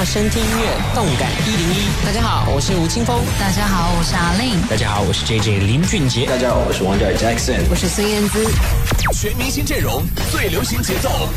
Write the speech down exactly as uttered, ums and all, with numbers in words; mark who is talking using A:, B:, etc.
A: 大声听音乐，动感一零一。大家好，我是吴青峰。
B: 大家好，我是阿令。
C: 大家好，我是 J J 林俊杰。
D: 大家好，我是王嘉尔 Jackson。
E: 我是孙燕姿。
F: 全明星阵容，最流行节奏。